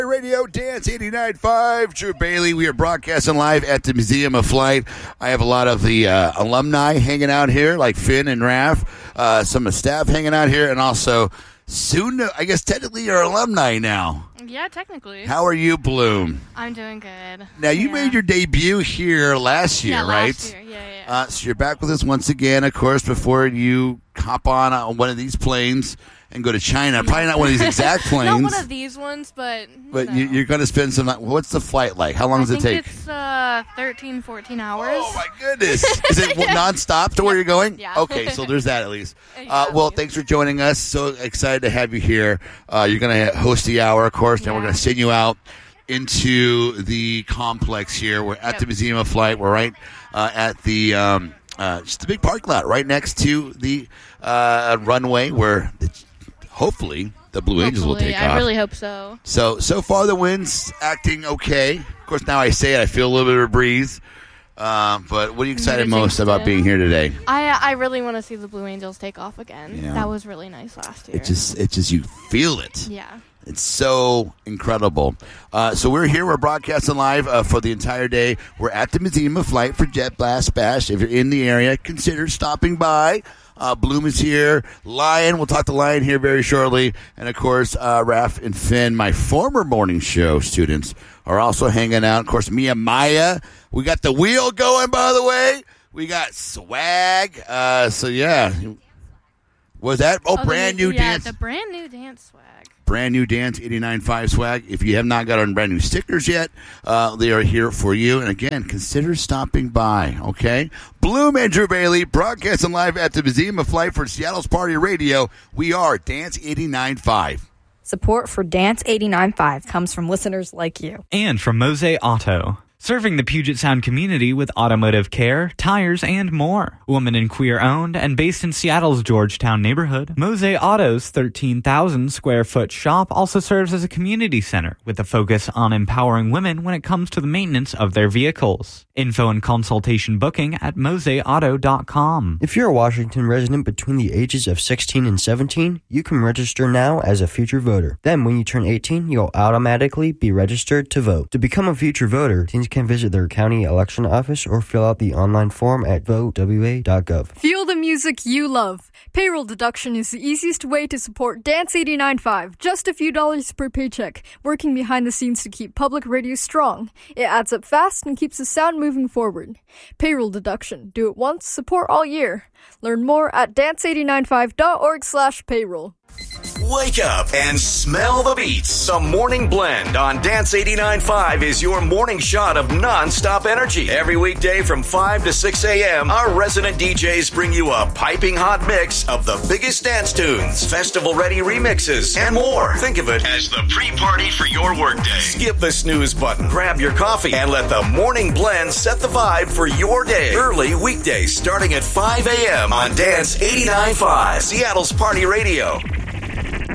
Radio Dance 89.5, Drew Bailey. We are broadcasting live at the Museum of Flight. I have a lot of the alumni hanging out here, like Finn and Raph. Some of the staff hanging out here, and also soon, I guess technically you're alumni now. Yeah, technically. How are you, Bloom? I'm doing good. Now, you made your debut here last year, right? Last year. Yeah. So you're back with us once again, of course, before you hop on one of these planes and go to China. Probably not one of these exact planes. Not one of these ones, but you're going to spend some. What's the flight like? How long does it take? It's 13, 14 hours. Oh my goodness! Is it nonstop to where you're going? Yeah. Okay, so there's that at least. Yeah, well, thanks for joining us. So excited to have you here. You're going to host the hour, of course, and we're going to send you out into the complex here. We're at the Museum of Flight. We're right at the just the big parking lot right next to the runway where hopefully the Blue Angels will take off. I really hope so. So far the wind's acting okay. Of course, now I say it, I feel a little bit of a breeze. But what are you excited most about being here today? I really want to see the Blue Angels take off again. Yeah. That was really nice last year. It just you feel it. Yeah. It's so incredible. So we're here. We're broadcasting live for the entire day. We're at the Museum of Flight for Jet Blast Bash. If you're in the area, consider stopping by. Bloom is here. Lion, we'll talk to Lion here very shortly. And, of course, Raph and Finn, my former morning show students, are also hanging out. Of course, me and Maya. We got the wheel going, by the way. We got swag. So, yeah. Was that? Brand new dance. Yeah, the brand new dance swag. Brand new Dance 89.5 swag. If you have not got on brand new stickers yet, they are here for you. And again, consider stopping by, okay? Bloom and Drew Bailey broadcasting live at the Museum of Flight for Seattle's Party Radio. We are Dance 89.5. Support for Dance 89.5 comes from listeners like you. And from Mose Auto. Serving the Puget Sound community with automotive care, tires, and more. Woman and queer owned and based in Seattle's Georgetown neighborhood, Mose Auto's 13,000 square foot shop also serves as a community center with a focus on empowering women when it comes to the maintenance of their vehicles. Info and consultation booking at moseauto.com. If you're a Washington resident between the ages of 16 and 17, you can register now as a future voter. Then when you turn 18, you'll automatically be registered to vote. To become a future voter, teens can visit their county election office or fill out the online form at votewa.gov. Feel the music you love. Payroll deduction is the easiest way to support Dance 89.5. Just a few dollars per paycheck, working behind the scenes to keep public radio strong. It adds up fast and keeps the sound moving forward. Payroll deduction. Do it once, support all year. Learn more at dance89.5.org/payroll. Wake up and smell the beats. A morning blend on Dance 89.5 is your morning shot of non-stop energy. Every weekday from 5 to 6 a.m., our resident DJs bring you a piping hot mix of the biggest dance tunes, festival-ready remixes, and more. Think of it as the pre-party for your workday. Skip the snooze button, grab your coffee, and let the morning blend set the vibe for your day. Early weekdays starting at 5 a.m. on Dance 89.5, Seattle's Party Radio.